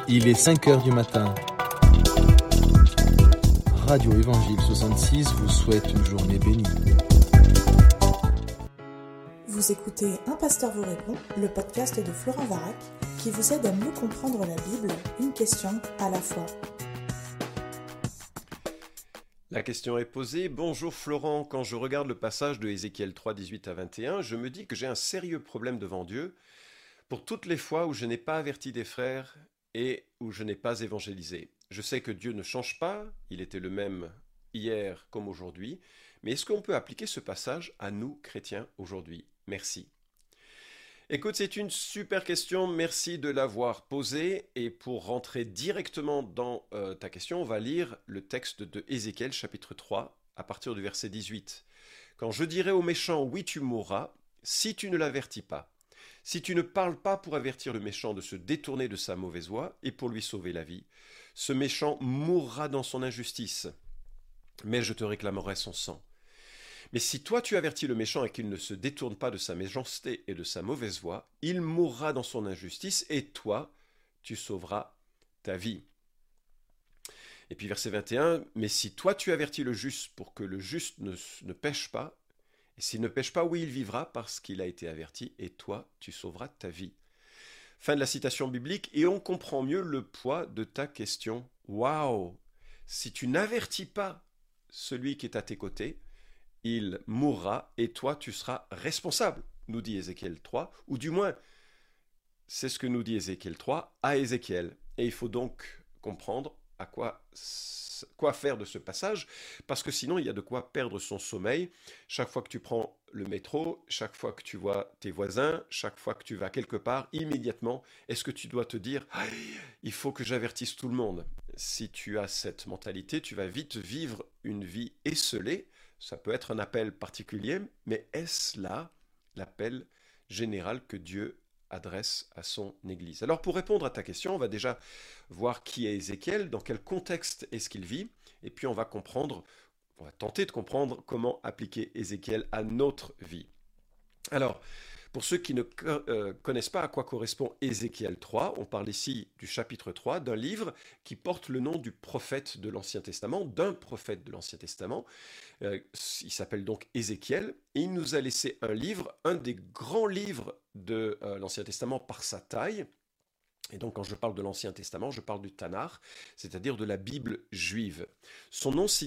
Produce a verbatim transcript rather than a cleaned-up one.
Il est cinq heures du matin. Radio Évangile soixante-six vous souhaite une journée bénie. Vous écoutez Un pasteur vous répond, le podcast de Florent Varac, qui vous aide à mieux comprendre la Bible, une question à la fois. La question est posée. Bonjour Florent, quand je regarde le passage de Ézéchiel trois, dix-huit à vingt et un, je me dis que j'ai un sérieux problème devant Dieu pour toutes les fois où je n'ai pas averti des frères et où je n'ai pas évangélisé. Je sais que Dieu ne change pas, il était le même hier comme aujourd'hui, mais est-ce qu'on peut appliquer ce passage à nous, chrétiens, aujourd'hui? Merci. Écoute, c'est une super question, merci de l'avoir posée, et pour rentrer directement dans euh, ta question, on va lire le texte de Ézéchiel chapitre trois, à partir du verset dix-huit. « Quand je dirai au méchant, oui tu mourras, si tu ne l'avertis pas, si tu ne parles pas pour avertir le méchant de se détourner de sa mauvaise voie et pour lui sauver la vie, ce méchant mourra dans son injustice, mais je te réclamerai son sang. Mais si toi tu avertis le méchant et qu'il ne se détourne pas de sa méchanceté et de sa mauvaise voie, il mourra dans son injustice et toi, tu sauveras ta vie. » Et puis verset vingt et un, « Mais si toi tu avertis le juste pour que le juste ne, ne pêche pas, et s'il ne pêche pas, oui, il vivra parce qu'il a été averti et toi, tu sauveras ta vie. » Fin de la citation biblique, et on comprend mieux le poids de ta question. Waouh! Si tu n'avertis pas celui qui est à tes côtés, il mourra et toi tu seras responsable, nous dit Ézéchiel trois, ou du moins c'est ce que nous dit Ézéchiel trois à Ézéchiel. Et il faut donc comprendre à quoi, quoi faire de ce passage, parce que sinon il y a de quoi perdre son sommeil. Chaque fois que tu prends le métro, chaque fois que tu vois tes voisins, chaque fois que tu vas quelque part, immédiatement, est-ce que tu dois te dire ah, « il faut que j'avertisse tout le monde ». Si tu as cette mentalité, tu vas vite vivre une vie esselée. Ça peut être un appel particulier, mais est-ce là l'appel général que Dieu adresse à son Église? Alors pour répondre à ta question, on va déjà voir qui est Ézéchiel, dans quel contexte est-ce qu'il vit, et puis on va comprendre, on va tenter de comprendre comment appliquer Ézéchiel à notre vie. Alors, pour ceux qui ne euh, connaissent pas à quoi correspond Ézéchiel trois, on parle ici du chapitre trois, d'un livre qui porte le nom du prophète de l'Ancien Testament, d'un prophète de l'Ancien Testament. Euh, il s'appelle donc Ézéchiel, et il nous a laissé un livre, un des grands livres de euh, l'Ancien Testament par sa taille. Et donc quand je parle de l'Ancien Testament, je parle du Tanakh, c'est-à-dire de la Bible juive. Son nom signifie